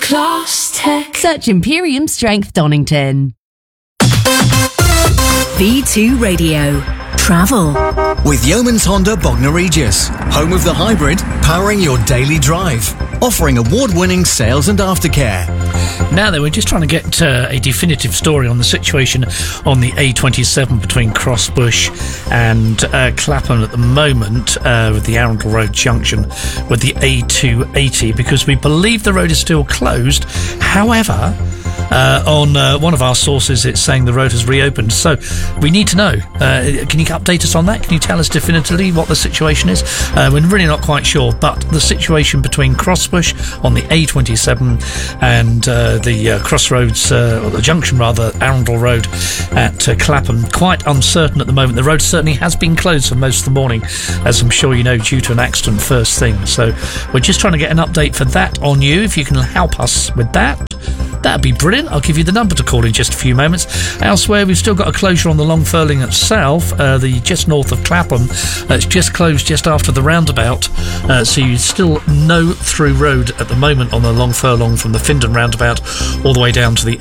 Class Tech. Search Imperium Strength Donington. V2 Radio. Travel. With Yeoman's Honda Bognor Regis, home of the hybrid, powering your daily drive. Offering award-winning sales and aftercare. Now then, we're just trying to get a definitive story on the situation on the A27 between Crossbush and Clapham at the moment, with the Arundel Road junction with the A280, because we believe the road is still closed. However, on one of our sources, it's saying the road has reopened. So we need to know. Can you update us on that? Can you tell us definitively what the situation is? We're really not quite sure, but the situation between Crossbush on the A27 and the crossroads, or the junction rather, Arundel Road at Clapham, quite uncertain at the moment. The road certainly has been closed for most of the morning, as I'm sure you know, due to an accident first thing. So we're just trying to get an update for that on you. If you can help us with that, that'd be brilliant. I'll give you the number to call in just a few moments. Elsewhere, we've still got a closure on the Long Furling itself, the just north of Clapham. It's just closed just after the roundabout, so you still no through road at the moment on the Long Furlong from the Findon roundabout all the way down to the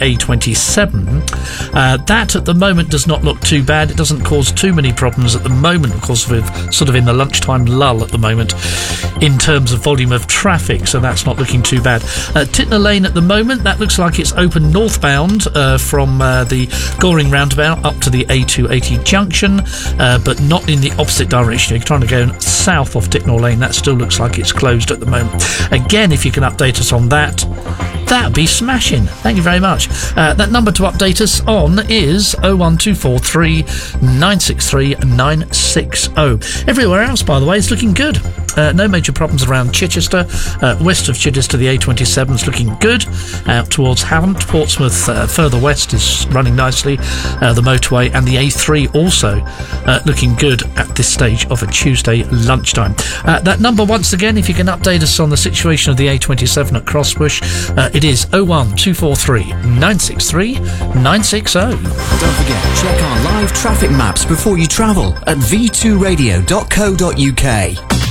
A27. That at the moment does not look too bad. It doesn't cause too many problems at the moment. Of course, we're sort of in the lunchtime lull at the moment in terms of volume of traffic, so that's not looking too bad. Titner Lane at the moment, that looks like it's open northbound from the Goring roundabout up to the A280 junction, but not in the opposite direction. You're trying to go south off Titner Lane, that still looks like it's closed at the moment. Again, if you can update us on that, that'd be smashing. Thank you very much. That number to update us on is 01243 963 960. Everywhere else, by the way, is looking good. No major problems around Chichester. West of Chichester, the A27 is looking good. Out towards Havant, Portsmouth, further west is running nicely. The motorway and the A3 also looking good at this stage of a Tuesday lunchtime. That number, once again, if you can update us on the situation of the A27 at Crossbush, it is 01243 963 960. Don't forget, check our live traffic maps before you travel at v2radio.co.uk.